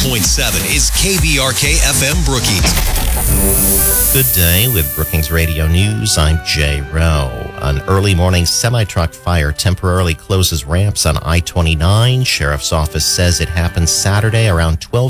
is KBRK FM Brookings. Good day with Brookings Radio News. I'm Jay Rowe. An early morning semi-truck fire temporarily closes ramps on I-29. Sheriff's office says it happened Saturday around 12